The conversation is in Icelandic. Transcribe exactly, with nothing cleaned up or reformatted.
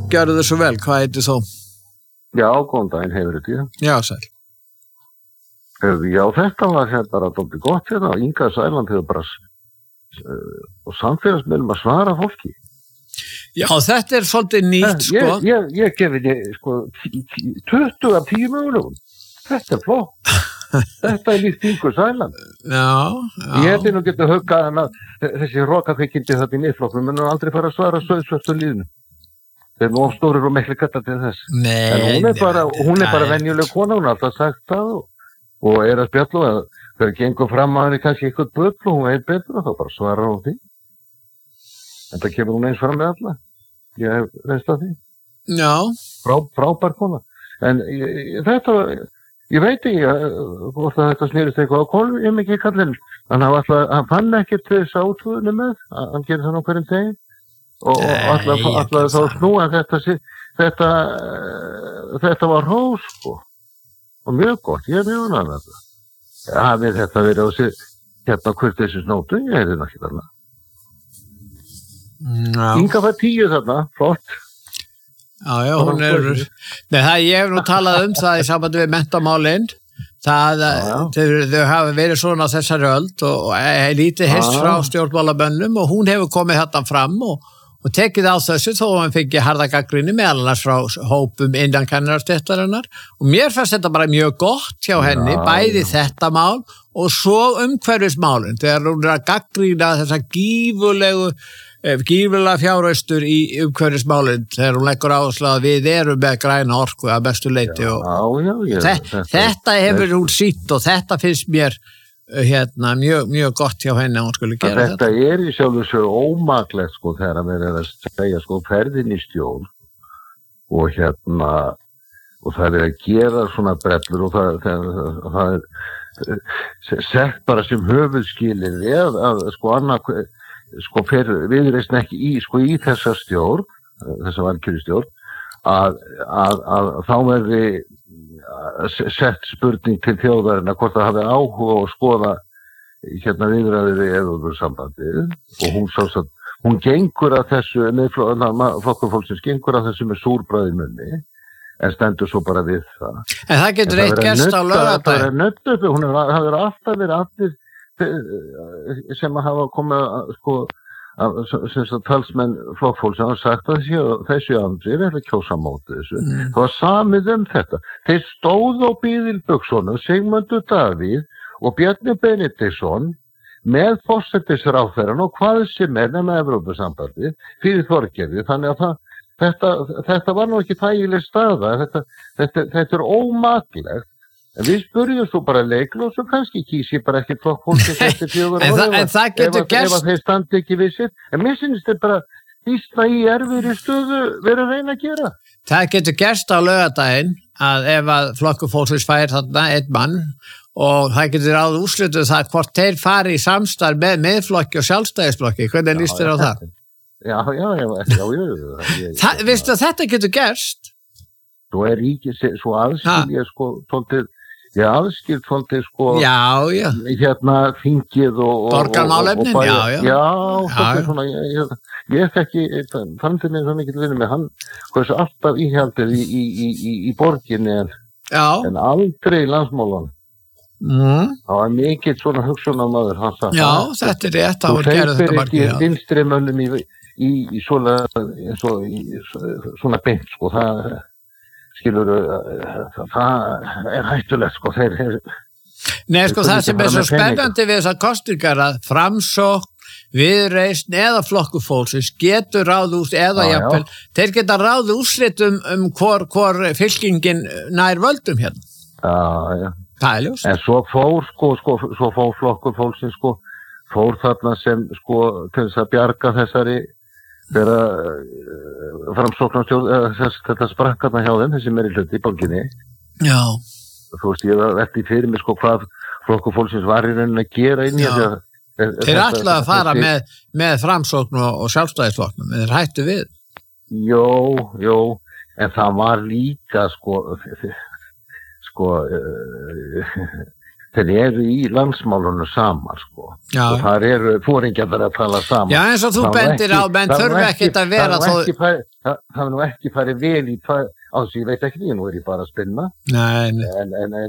gjörðu svo vel, hvað heitir þú? Já, góðan daginn, hefur þetta, já. Já, sæl. Já, þetta var hérna bara dálítið gott hérna, Inga Sæland hefur bara uh, og samfélagsmiðlum að svara fólki. Já, þetta er svolítið nýtt, sko. Ég, ég, ég gefi þið, sko, tuttugu af tíu mögulegum. Þetta er flott. Þetta er líkt Ingu Sæland. Já, já. Ég hefði nú getið huggað hana, þessi rokafeikindi þetta í miðflokknum, menn hún aldrei fara að svara söðsvörstu líðinu. Þeir eru nú ofstórir og miklu gata til þess. Nei, en hún er bara, hún er bara nei. venjuleg kona, hún har alltaf sagt það og, og er að spjalla og þegar gengur fram að henni kannski eitthvað bull og hún veit betur og þá bara svarar hún því. En það kemur hún eins fram með alla. Ég hef veist að því. Já. Frá, frábær kona. En ég, þetta Ég veit ekki hvort að þetta snýrist eitthvað á kólf, ég mikið kallinn. Hann, hann fann ekki til þess átúðinu með, hann gerir það nú hverjum tegin. Og alltaf þá snúa þetta, þetta, þetta var hrós, sko. Og mjög gott, ég er mjög annað með þetta. Hafið þetta verið á sig, hérna hvert þessi snótu, ég hefði náttúrulega þarna. No. Inga var tíu þarna, flott. Já, já, hún er, nei, það, ég hef nú talað um það í sambandi við menntamálin, það, já, já. Þau, þau hafa verið svona á þessari öld og, og er lítið hist frá stjórnmálamönnum og hún hefur komið þetta fram og, og tekið á þessu þó að hann fengi harða gagnrýni meðal annars frá hópum innan kennarastéttarinnar og mér fannst þetta bara mjög gott hjá henni, já, bæði já. Þetta mál og svo umhverfismálin, þegar hún er að gagnrýna þessa gífulegu gífurlega fjárhaustur í umhverfismálin þegar hún leggur áherslu að við erum með græna orku að bestu leyti og já, já, já, þe þetta, þetta hefur hún sýnt og þetta finnst mér hérna, mjög, mjög gott hjá henni að hún skulle gera þetta. Þetta er í sjálfu svo ómaklegt sko þegar að vera að segja sko ferðin í stjórn og hérna og það er að gera svona brellur og það, það, það er sett bara sem höfuðskilin eða að sko annað sko fyrir viðreisn ekki í sko í þessa stjórn, þessa valkjöru stjórn að, að, að þá verði sett spurning til þjóðarinnar hvort það hafi áhuga að skoða hérna viðræður við Evrópusambandið og hún sá að hún gengur að þessu flokkufólksins gengur að þessu með súrbragð í munni en stendur svo bara við það. En það getur eitt gerst á laugardaginn. Það er nött uppi, hún hefur alltaf verið allir sem að hafa komið að sko að, sem að talsmenn flokkfólks hafa sagt að þessu andri er ekki kjósa móti þessu. Mm. Það var samið um þetta. Þeir stóðu á Bíðilbökssonum, Sigmundur Davíð og Bjarni Benediktsson með forsætisráðherrann og hvað sem er með Evrópusambandið fyrir Þorgerði. Þannig að það, þetta, þetta var nú ekki þægileg staða. Þetta, þetta, þetta er ómaklegt. En við spurjum svo bara leiklu og svo kannski kýsi bara ekki flokkfólksins eftir fjögur en, orð en það getur gerst ef að þeir standi ekki við sér. En mér finnst þetta bara ísna í erfiðri stöðu verið að reyna að gera. Það getur gerst á laugardaginn að ef að flokkufólksins fær þarna einn mann og það getur ráð úrslitu það hvort þeir fari í samstarf með miðflokki og sjálfstæðisflokki. Hvernig líst þér á það? Já, já, já. já, já, já Vistu að þetta getur gerst? Svo er ríkið svo aðskilja sko svolítið ég aðskilt svolítið sko já, já. Hérna þingið og borgarmálefnin, já, já já, já svona, ég, ég, ég þekki fannst mér svo mikið vinnu með hann hversu alltaf íhjaldið í, í, í, í, í borginni en, en aldrei í landsmálan mm. það var mikið svona hugsunarmaður hann sagði já, þetta er rétt að hún gerði þetta margir þú feipir ekki vinstri mönnum í, í, í svona svo, í, svona beint sko það skilur, það er hættulegt sko, þeir er... Nei, sko, það sem er svo spennandi við þessar kosningar að Framsókn, Viðreisn eða flokkufólksins getur ráð úr, eða já, jafnvel, já. Þeir geta ráð úrslit um, um hvor, hvor fylkingin nær völdum hérna. Já, já. Það er ljóst. En svo fór, sko, sko, svo fór flokkufólksins, sko, fór þarna sem, sko, til þess að bjarga þessari þegar uh, framsóknarstjórn uh, þetta sprakkarna hjá þeim þessi meiri hluti í borginni já þú veist ég var eftir fyrir mig sko hvað flokkufólksins var í rauninni að gera inn í þetta þeir ætlaðu að fara þetta, með, með framsókn og, og sjálfstæðisflokknum en þeir hættu við jó, jó en það var líka sko sko uh, þeir eru í landsmálunum saman sko. Já. Og þar eru fóringjarnir að tala saman. Já, eins og þú bendir á, menn þurfi ekkert að vera þó... Það hefur nú ekki farið vel í, á þessu, ég veit ekki, nú er ég bara að spinna. Nei, nei. En, en,